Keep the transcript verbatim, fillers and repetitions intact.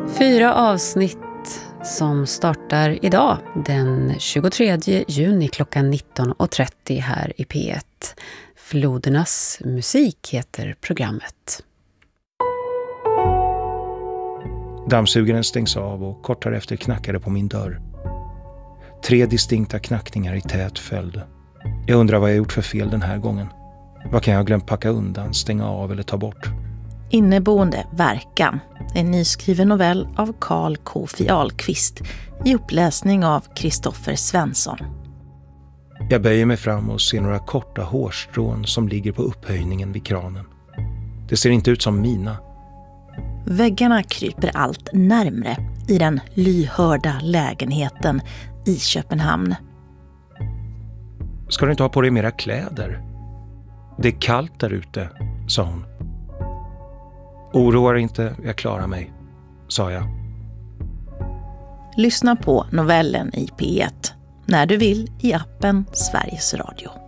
Fyra avsnitt som startar idag den tjugotredje juni klockan nitton och trettio här i P ett. Flodernas musik heter programmet. Dammsugaren stängs av och kort därefter knackar det på min dörr. Tre distinkta knackningar i tät följd. Jag undrar vad jag gjort för fel den här gången. Vad kan jag ha glömt packa undan, stänga av eller ta bort? Inneboende verkan. En nyskriven novell av Carl K. Fialqvist i uppläsning av Kristoffer Svensson. Jag böjer mig fram och ser några korta hårstrån som ligger på upphöjningen vid kranen. Det ser inte ut som mina. Väggarna kryper allt närmre i den lyhörda lägenheten i Köpenhamn. Ska du inte ha på dig mera kläder? Det är kallt där ute, sa hon. Oroa dig inte, jag klarar mig, sa jag. Lyssna på novellen i P ett när du vill i appen Sveriges Radio.